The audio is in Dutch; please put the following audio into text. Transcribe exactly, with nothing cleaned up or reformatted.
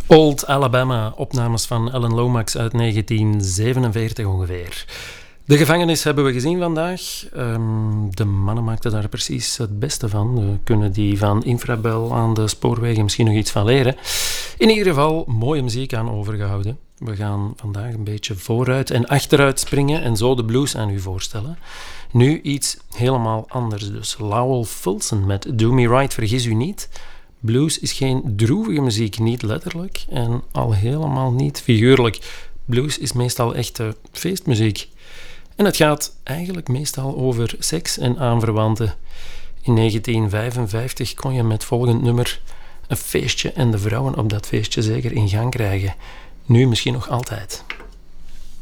Old Alabama, opnames van Alan Lomax uit negentien zevenenveertig ongeveer. De gevangenis hebben we gezien vandaag. Um, de mannen maakten daar precies het beste van. We kunnen die van Infrabel aan de spoorwegen misschien nog iets van leren. In ieder geval mooie muziek aan overgehouden. We gaan vandaag een beetje vooruit en achteruit springen en zo de blues aan u voorstellen. Nu iets helemaal anders dus. Lowell Fulson met Do Me Right, vergis u niet. Blues is geen droevige muziek, niet letterlijk en al helemaal niet figuurlijk. Blues is meestal echte feestmuziek. En het gaat eigenlijk meestal over seks en aanverwanten. In negentien vijfenvijftig kon je met volgend nummer een feestje en de vrouwen op dat feestje zeker in gang krijgen. Nu misschien nog altijd.